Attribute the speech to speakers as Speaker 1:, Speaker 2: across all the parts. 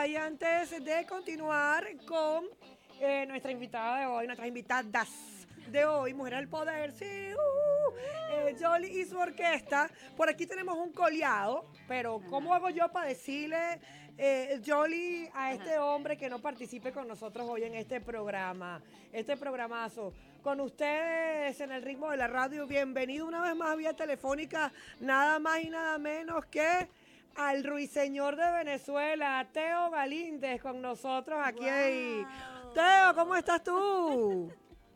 Speaker 1: Mira, y antes de continuar con nuestra invitada de hoy, nuestras invitadas de hoy, Mujeres del Poder, sí, Jolly y su orquesta. Por aquí tenemos un coleado, pero ¿cómo hago yo para decirle, Jolly, a este hombre que no participe con nosotros hoy en este programa, este programazo? Con ustedes en el ritmo de la radio, bienvenido una vez más vía telefónica, nada más y nada menos que al ruiseñor de Venezuela, Teo Galíndez, con nosotros aquí.
Speaker 2: Wow.
Speaker 1: Teo, ¿cómo estás tú?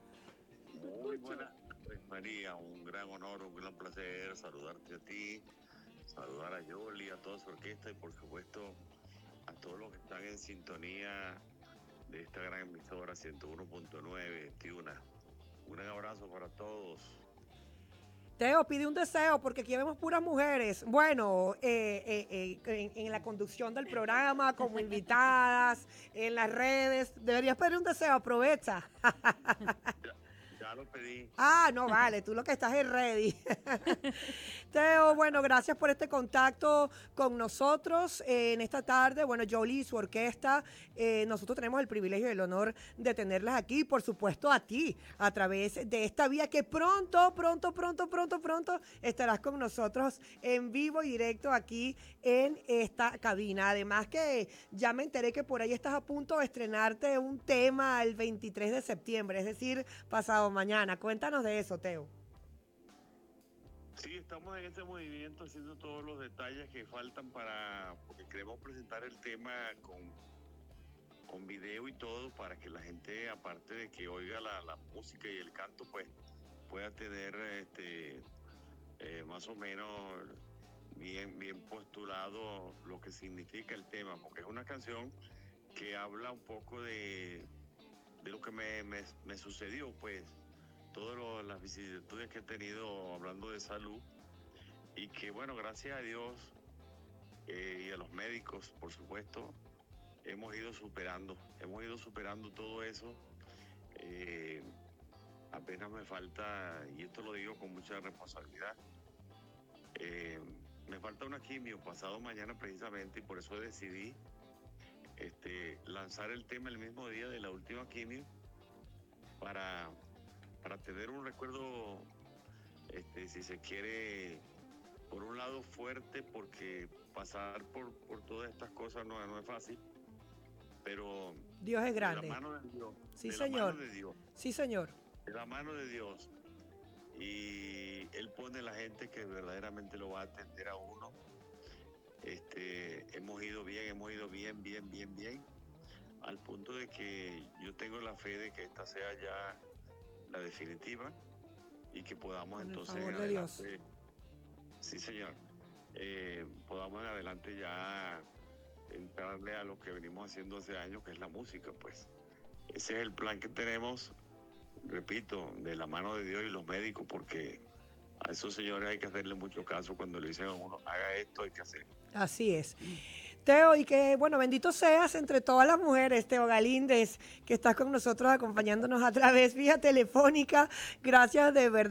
Speaker 3: Muy buenas tardes, María. Un gran honor, un gran placer saludarte a ti, saludar a Yoli, a toda su orquesta y por supuesto a todos los que están en sintonía de esta gran emisora 101.9 Tiuna. Un gran abrazo para todos.
Speaker 1: Teo, pide un deseo porque aquí vemos puras mujeres. Bueno, en la conducción del programa, como invitadas, en las redes. Deberías pedir un deseo, aprovecha.
Speaker 3: Ya lo pedí.
Speaker 1: Ah, no, vale, tú lo que estás es ready. Teo, bueno, gracias por este contacto con nosotros en esta tarde. Bueno, Jolly y su orquesta, nosotros tenemos el privilegio y el honor de tenerlas aquí, por supuesto a ti, a través de esta vía que pronto estarás con nosotros en vivo y directo aquí en esta cabina. Además que ya me enteré que por ahí estás a punto de estrenarte un tema el 23 de septiembre, es decir, pasado mañana. Cuéntanos de eso, Teo.
Speaker 3: Sí, estamos en este movimiento haciendo todos los detalles que faltan porque queremos presentar el tema con video y todo para que la gente, aparte de que oiga la música y el canto, pues pueda tener más o menos bien postulado lo que significa el tema, porque es una canción que habla un poco de lo que me sucedió, pues todas las vicisitudes que he tenido hablando de salud y que bueno, gracias a Dios y a los médicos, por supuesto, hemos ido superando todo eso. Apenas me falta, y esto lo digo con mucha responsabilidad, me falta una quimio pasado mañana precisamente y por eso decidí lanzar el tema el mismo día de la última quimio para tener un recuerdo, si se quiere, por un lado fuerte, porque pasar por todas estas cosas no es fácil, pero
Speaker 1: Dios es grande.
Speaker 3: de la mano de Dios,
Speaker 1: Sí,
Speaker 3: de
Speaker 1: señor.
Speaker 3: la mano de Dios,
Speaker 1: Sí, señor.
Speaker 3: de la mano de Dios, y Él pone la gente que verdaderamente lo va a atender a uno. Hemos ido bien, al punto de que yo tengo la fe de que esta sea ya la definitiva y que podamos
Speaker 1: Con el
Speaker 3: entonces
Speaker 1: favor
Speaker 3: en
Speaker 1: de Dios.
Speaker 3: adelante, sí señor, podamos en adelante ya entrarle a lo que venimos haciendo hace años, que es la música, pues. Ese es el plan que tenemos, repito, de la mano de Dios y los médicos, porque a esos señores hay que hacerle mucho caso cuando le dicen a uno, haga esto, hay que hacer.
Speaker 1: Así es. Teo, y que, bueno, bendito seas entre todas las mujeres, Teo Galíndez, que estás con nosotros acompañándonos a través vía telefónica. Gracias de verdad.